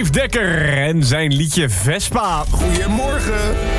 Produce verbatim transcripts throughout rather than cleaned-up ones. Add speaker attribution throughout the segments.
Speaker 1: Dave Dekker en zijn liedje Vespa.
Speaker 2: Goedemorgen.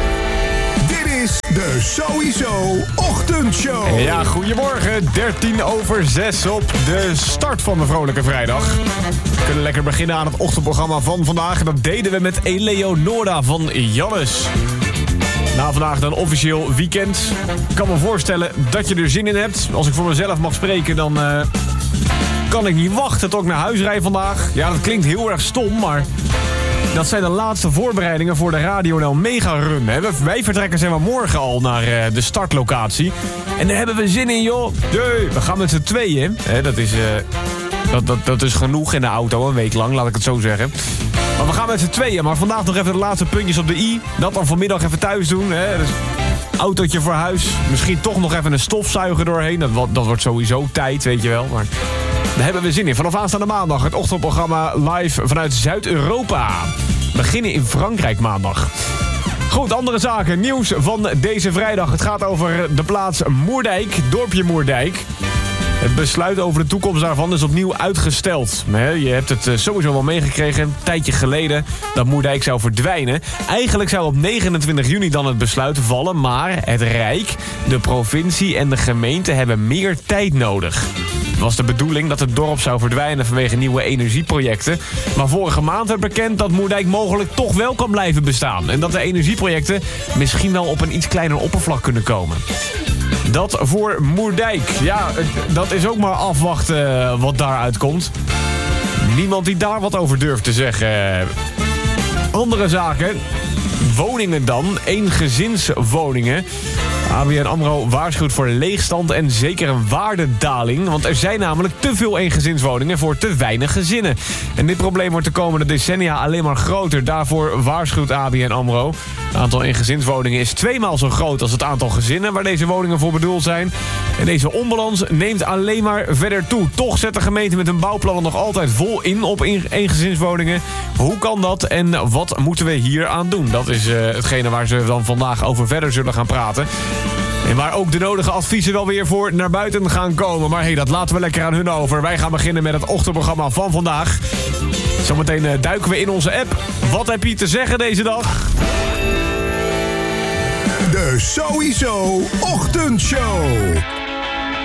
Speaker 2: Dit is de Sowieso Ochtendshow.
Speaker 1: Ja, goedemorgen. dertien over zes op de start van de Vrolijke Vrijdag. We kunnen lekker beginnen aan het ochtendprogramma van vandaag. Dat deden we met Eleonora van Jannes. Na vandaag dan officieel weekend. Ik kan me voorstellen dat je er zin in hebt. Als ik voor mezelf mag spreken, dan uh, kan ik niet wachten tot ik naar huis rijd vandaag. Ja, dat klinkt heel erg stom, maar dat zijn de laatste voorbereidingen voor de Radio N L Mega Run. Hè. Wij vertrekken zeg maar morgen al naar uh, de startlocatie. En daar hebben we zin in, joh. Jee, we gaan met z'n tweeën. Hè. Dat is... Uh, Dat, dat, dat is genoeg in de auto, een week lang, laat ik het zo zeggen. Maar we gaan met z'n tweeën, maar vandaag nog even de laatste puntjes op de i. Dat dan vanmiddag even thuis doen. Hè. Dus autootje voor huis. Misschien toch nog even een stofzuiger doorheen. Dat, dat wordt sowieso tijd, weet je wel. Maar daar hebben we zin in. Vanaf aanstaande maandag het ochtendprogramma live vanuit Zuid-Europa. We beginnen in Frankrijk maandag. Goed, andere zaken. Nieuws van deze vrijdag. Het gaat over de plaats Moerdijk, dorpje Moerdijk. Het besluit over de toekomst daarvan is opnieuw uitgesteld. Je hebt het sowieso wel meegekregen, een tijdje geleden, dat Moerdijk zou verdwijnen. Eigenlijk zou op negenentwintig juni dan het besluit vallen, maar het Rijk, de provincie en de gemeente hebben meer tijd nodig. Het was de bedoeling dat het dorp zou verdwijnen vanwege nieuwe energieprojecten. Maar vorige maand werd bekend dat Moerdijk mogelijk toch wel kan blijven bestaan. En dat de energieprojecten misschien wel op een iets kleiner oppervlak kunnen komen. Dat voor Moerdijk. Ja, dat is ook maar afwachten wat daaruit komt. Niemand die daar wat over durft te zeggen. Andere zaken. Woningen dan. Eengezinswoningen. A B N AMRO waarschuwt voor leegstand en zeker een waardedaling. Want er zijn namelijk te veel eengezinswoningen voor te weinig gezinnen. En dit probleem wordt de komende decennia alleen maar groter. Daarvoor waarschuwt A B N AMRO. Het aantal eengezinswoningen is tweemaal zo groot als het aantal gezinnen waar deze woningen voor bedoeld zijn. En deze onbalans neemt alleen maar verder toe. Toch zet de gemeente met hun bouwplannen nog altijd vol in op eengezinswoningen. Hoe kan dat en wat moeten we hier aan doen? Dat is uh, hetgene waar ze dan vandaag over verder zullen gaan praten. En waar ook de nodige adviezen wel weer voor naar buiten gaan komen. Maar hey, dat laten we lekker aan hun over. Wij gaan beginnen met het ochtendprogramma van vandaag. Zometeen uh, duiken we in onze app. Wat heb je te zeggen deze dag?
Speaker 2: De Sowieso Ochtendshow.